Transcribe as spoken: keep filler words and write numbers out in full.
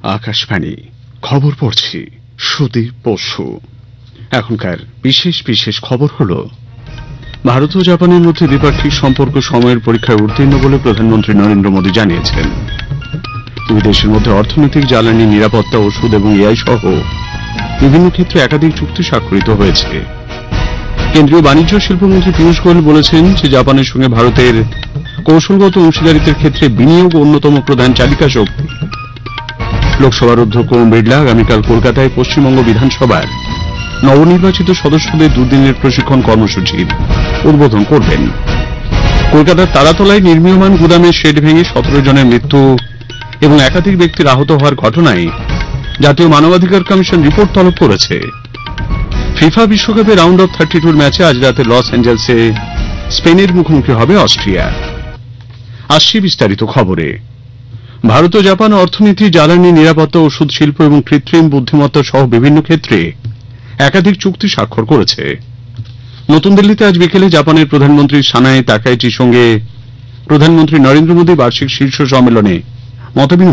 আকাশবাণী খবর পড়ছি সুদীপ বসু। এখনকার বিশেষ বিশেষ খবর হল, ভারত ও জাপানের মধ্যে দ্বিপাক্ষিক সম্পর্ক সময়ের পরীক্ষায় উত্তীর্ণ বলে প্রধানমন্ত্রী নরেন্দ্র মোদী জানিয়েছেন। দুই দেশের মধ্যে অর্থনৈতিক, জ্বালানি, নিরাপত্তা, ওষুধ এবং এআই সহ বিভিন্ন ক্ষেত্রে একাধিক চুক্তি স্বাক্ষরিত হয়েছে। কেন্দ্রীয় বাণিজ্য ও শিল্পমন্ত্রী পীযূষ গোয়েল বলেছেন যে জাপানের সঙ্গে ভারতের কৌশলগত অংশীদারিত্বের ক্ষেত্রে বিনিয়োগ অন্যতম প্রধান চালিকা শক্তি। লোকসভার অধ্যক্ষ ওম বিড়লা আগামীকাল কলকাতায় পশ্চিমবঙ্গ বিধানসভার নবনির্বাচিত সদস্যদের দুদিনের প্রশিক্ষণ কর্মসূচির উদ্বোধন করবেন। কলকাতার তারাতলায় নির্মীয়মান গুদামের শেড ভেঙে সতেরো জনের মৃত্যু এবং একাধিক ব্যক্তির আহত হওয়ার ঘটনায় জাতীয় মানবাধিকার কমিশন রিপোর্ট তলব করেছে। ফিফা বিশ্বকাপের রাউন্ড অফ থার্টি টুর ম্যাচে আজ রাতে লস অ্যাঞ্জেলসে স্পেনের মুখোমুখি হবে অস্ট্রিয়া। আসছি বিস্তারিত খবরে। ভারত ও জাপান অর্থনীতি, জ্বালানি, নিরাপত্তা, ওষুধ শিল্প এবং কৃত্রিম বুদ্ধিমত্তা সহ বিভিন্ন ক্ষেত্রে একাধিক চুক্তি স্বাক্ষর করেছে। নতুন দিল্লিতে আজ বিকেলে জাপানের প্রধানমন্ত্রী সানায়ে তাকাইচির সঙ্গে প্রধানমন্ত্রী নরেন্দ্র মোদী বার্ষিক শীর্ষ সম্মেলনে মতবিনিময়